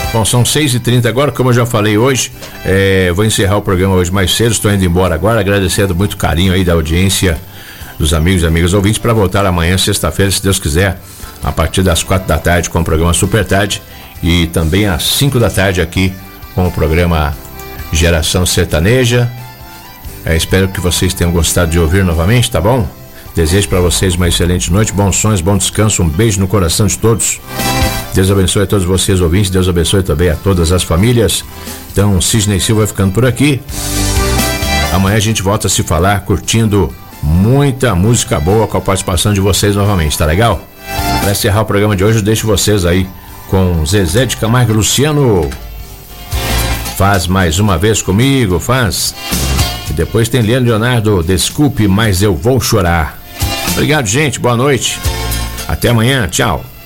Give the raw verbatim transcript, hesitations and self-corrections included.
Bom, são seis e trinta agora, como eu já falei hoje, é, vou encerrar o programa hoje mais cedo, estou indo embora agora, agradecendo muito o carinho aí da audiência, dos amigos e amigas ouvintes, para voltar amanhã, sexta-feira, se Deus quiser, a partir das quatro da tarde com o programa Super Tarde e também às cinco da tarde aqui com o programa Geração Sertaneja. É, espero que vocês tenham gostado de ouvir novamente, tá bom? Desejo para vocês uma excelente noite, bons sonhos, bom descanso, um beijo no coração de todos. Deus abençoe a todos vocês ouvintes, Deus abençoe também a todas as famílias. Então, Sidney Silva vai ficando por aqui. Amanhã a gente volta a se falar, curtindo muita música boa com a participação de vocês novamente, tá legal? Para encerrar o programa de hoje, eu deixo vocês aí com Zezé de Camargo e Luciano. Faz mais uma vez comigo, faz. E depois tem Leandro Leonardo, Desculpe, mas eu vou chorar. Obrigado, gente, boa noite. Até amanhã, tchau.